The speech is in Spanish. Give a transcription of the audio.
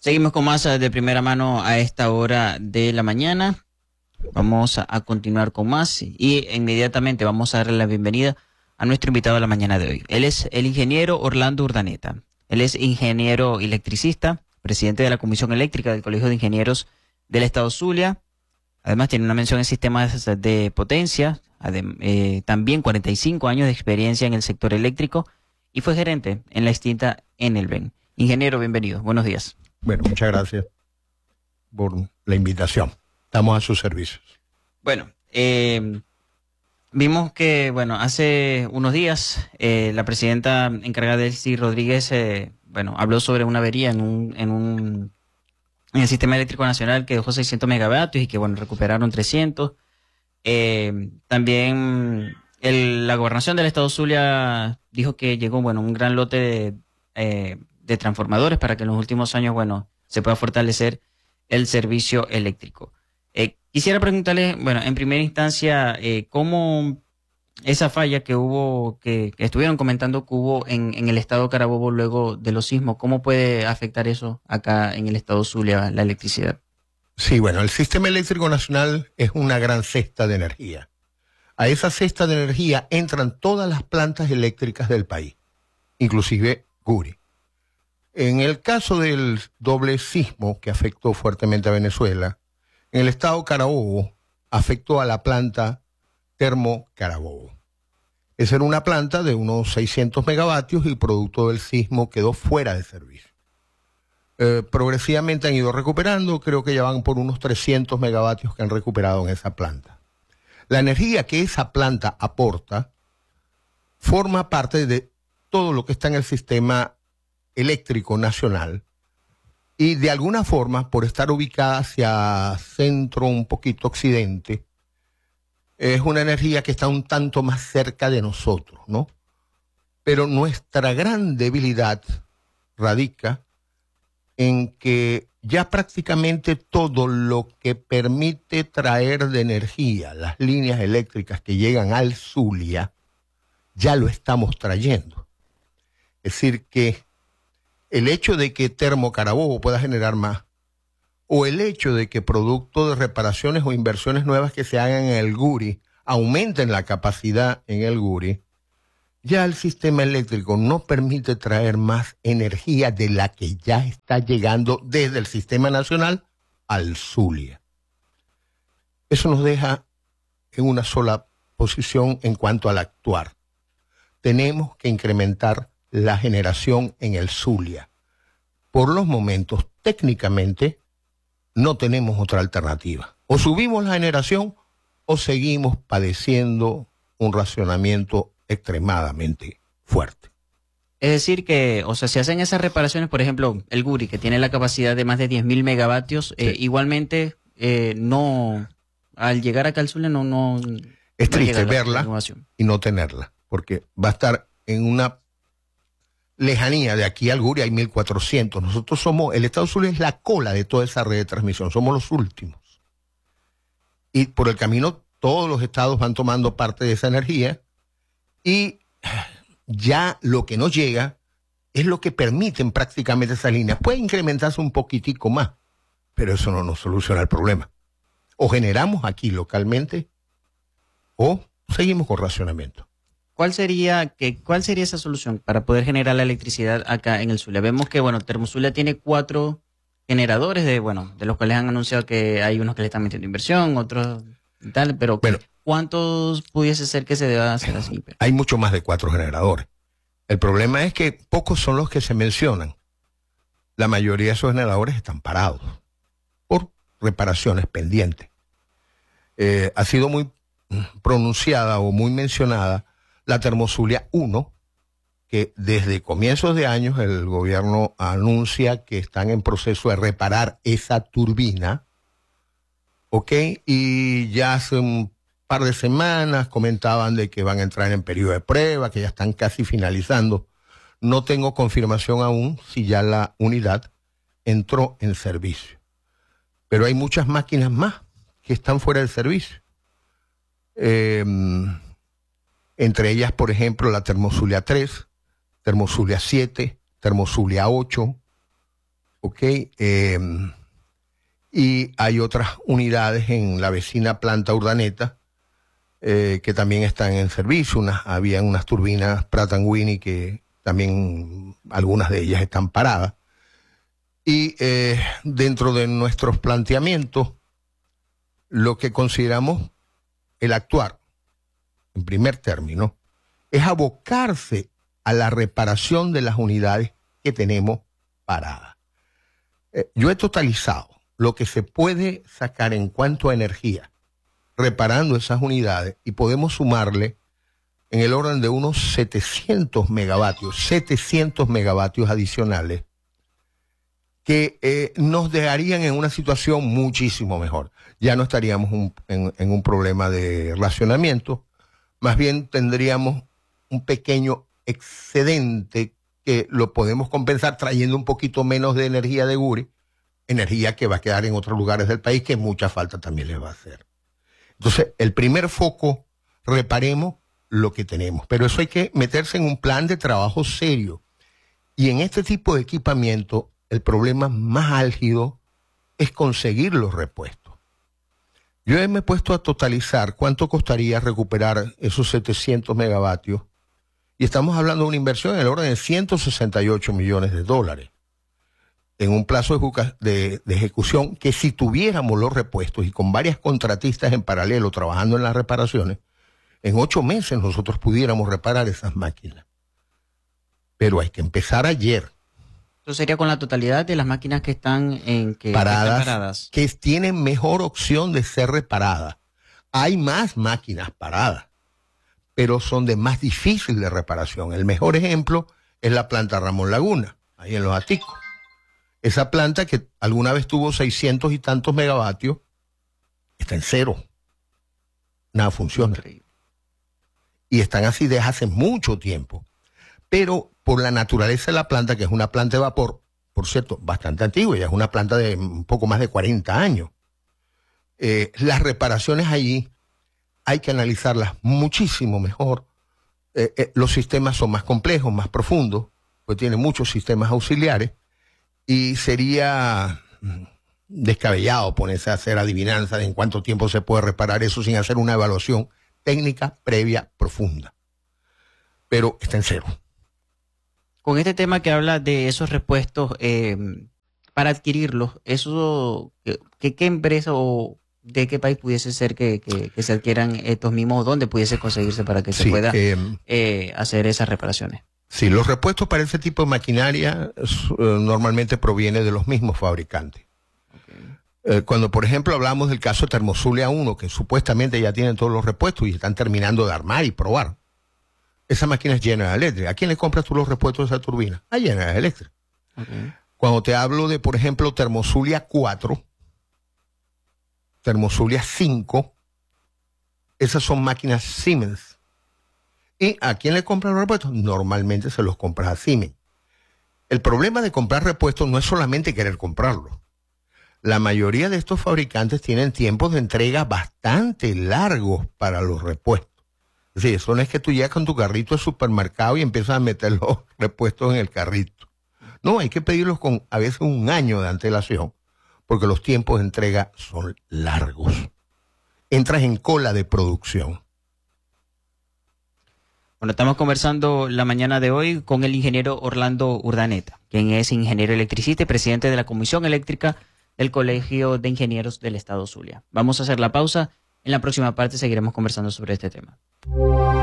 Seguimos con más de primera mano a esta hora de la mañana. Vamos a continuar con más y inmediatamente vamos a darle la bienvenida a nuestro invitado de la mañana de hoy. Él es el ingeniero Orlando Urdaneta. Él es ingeniero electricista, presidente de la Comisión Eléctrica del Colegio de Ingenieros del Estado Zulia. Además tiene una mención en sistemas de potencia, también 45 años de experiencia en el sector eléctrico y fue gerente en la extinta Enelven. Ingeniero, bienvenido. Buenos días. Bueno, muchas gracias por la invitación. Estamos a sus servicios. Bueno, vimos que, hace unos días la presidenta encargada Delcy Rodríguez, habló sobre una avería en el sistema eléctrico nacional que dejó 600 megavatios y que, recuperaron 300. También la gobernación del estado Zulia dijo que llegó, un gran lote de transformadores para que en los últimos años, se pueda fortalecer el servicio eléctrico. Quisiera preguntarle, en primera instancia, cómo esa falla que hubo, que estuvieron comentando que hubo en el estado Carabobo luego de los sismos, ¿cómo puede afectar eso acá en el estado Zulia, la electricidad? Sí, el sistema eléctrico nacional es una gran cesta de energía. A esa cesta de energía entran todas las plantas eléctricas del país, inclusive Guri. En el caso del doble sismo que afectó fuertemente a Venezuela, en el estado Carabobo afectó a la planta Termo Carabobo. Esa era una planta de unos 600 megavatios y producto del sismo quedó fuera de servicio. Progresivamente han ido recuperando, creo que ya van por unos 300 megavatios que han recuperado en esa planta. La energía que esa planta aporta forma parte de todo lo que está en el sistema eléctrico nacional y de alguna forma, por estar ubicada hacia centro, un poquito occidente, es una energía que está un tanto más cerca de nosotros, ¿no? Pero nuestra gran debilidad radica en que ya prácticamente todo lo que permite traer de energía las líneas eléctricas que llegan al Zulia, ya lo estamos trayendo. Es decir, que el hecho de que Termo Carabobo pueda generar más, o el hecho de que producto de reparaciones o inversiones nuevas que se hagan en el Guri aumenten la capacidad en el Guri, ya el sistema eléctrico no permite traer más energía de la que ya está llegando desde el sistema nacional al Zulia. Eso nos deja en una sola posición en cuanto al actuar. Tenemos que incrementar la generación en el Zulia. Por los momentos, técnicamente, no tenemos otra alternativa. O subimos la generación o seguimos padeciendo un racionamiento extremadamente fuerte. Es decir que, si hacen esas reparaciones, por ejemplo, el Guri, que tiene la capacidad de más de 10.000 megavatios, sí. Igualmente, al llegar acá al Zulia no es triste verla y no tenerla, porque va a estar en una lejanía. De aquí al Guri hay 1.400. Nosotros el estado Zulia es la cola de toda esa red de transmisión, somos los últimos. Y por el camino todos los estados van tomando parte de esa energía y ya lo que nos llega es lo que permiten prácticamente esas líneas. Puede incrementarse un poquitico más, pero eso no nos soluciona el problema. O generamos aquí localmente o seguimos con racionamiento. ¿Cuál sería esa solución para poder generar la electricidad acá en el Zulia? Vemos que, Termozulia tiene 4 generadores, de los cuales han anunciado que hay unos que le están metiendo inversión, otros y tal, pero ¿cuántos pudiese ser que se deba hacer así? Hay mucho más de 4 generadores. El problema es que pocos son los que se mencionan. La mayoría de esos generadores están parados por reparaciones pendientes. Ha sido muy pronunciada o muy mencionada la Termozulia 1, que desde comienzos de años el gobierno anuncia que están en proceso de reparar esa turbina, ¿ok? Y ya hace un par de semanas comentaban de que van a entrar en periodo de prueba, que ya están casi finalizando. No tengo confirmación aún si ya la unidad entró en servicio. Pero hay muchas máquinas más que están fuera del servicio. Entre ellas, por ejemplo, la Termozulia 3, Termozulia 7, Termozulia 8, ¿ok? Y hay otras unidades en la vecina planta Urdaneta que también están en servicio. Habían unas turbinas Pratt & Whitney que también algunas de ellas están paradas. Y dentro de nuestros planteamientos, lo que consideramos el actuar, en primer término, es abocarse a la reparación de las unidades que tenemos paradas. Yo he totalizado lo que se puede sacar en cuanto a energía reparando esas unidades y podemos sumarle en el orden de unos 700 megavatios adicionales que nos dejarían en una situación muchísimo mejor. Ya no estaríamos en un problema de racionamiento, más bien tendríamos un pequeño excedente que lo podemos compensar trayendo un poquito menos de energía de Guri, energía que va a quedar en otros lugares del país que mucha falta también les va a hacer. Entonces, el primer foco, reparemos lo que tenemos, pero eso hay que meterse en un plan de trabajo serio. Y en este tipo de equipamiento, el problema más álgido es conseguir los repuestos. Yo me he puesto a totalizar cuánto costaría recuperar esos 700 megavatios y estamos hablando de una inversión en el orden de 168 millones de dólares en un plazo de ejecución que si tuviéramos los repuestos y con varias contratistas en paralelo trabajando en las reparaciones, en 8 meses nosotros pudiéramos reparar esas máquinas. Pero hay que empezar ayer. Eso sería con la totalidad de las máquinas que están paradas. Que tienen mejor opción de ser reparadas. Hay más máquinas paradas, pero son de más difícil de reparación. El mejor ejemplo es la planta Ramón Laguna, ahí en Los Aticos. Esa planta que alguna vez tuvo 600 y tantos megavatios, está en cero. Nada funciona. Increíble. Y están así desde hace mucho tiempo. Pero por la naturaleza de la planta, que es una planta de vapor, por cierto, bastante antigua, ya es una planta de un poco más de 40 años, las reparaciones allí hay que analizarlas muchísimo mejor. Los sistemas son más complejos, más profundos, pues tienen muchos sistemas auxiliares, y sería descabellado ponerse a hacer adivinanzas de en cuánto tiempo se puede reparar eso sin hacer una evaluación técnica previa profunda. Pero está en cero. Con este tema que habla de esos repuestos, para adquirirlos, eso, ¿qué empresa o de qué país pudiese ser que se adquieran estos mismos? ¿Dónde pudiese conseguirse para que se pueda hacer esas reparaciones? Sí, los repuestos para ese tipo de maquinaria normalmente provienen de los mismos fabricantes. Okay. Cuando, por ejemplo, hablamos del caso de Termozulia 1, que supuestamente ya tienen todos los repuestos y están terminando de armar y probar, esa máquina es General Electric. ¿A quién le compras tú los repuestos de esa turbina? A General Electric. Okay. Cuando te hablo de, por ejemplo, Termozulia 4, Termozulia 5, esas son máquinas Siemens. ¿Y a quién le compras los repuestos? Normalmente se los compras a Siemens. El problema de comprar repuestos no es solamente querer comprarlos. La mayoría de estos fabricantes tienen tiempos de entrega bastante largos para los repuestos. Es decir, eso no es que tú llegas con tu carrito al supermercado y empiezas a meter los repuestos en el carrito. No, hay que pedirlos con a veces un año de antelación, porque los tiempos de entrega son largos. Entras en cola de producción. Bueno, estamos conversando la mañana de hoy con el ingeniero Orlando Urdaneta, quien es ingeniero electricista y presidente de la Comisión Eléctrica del Colegio de Ingenieros del Estado Zulia. Vamos a hacer la pausa. En la próxima parte seguiremos conversando sobre este tema.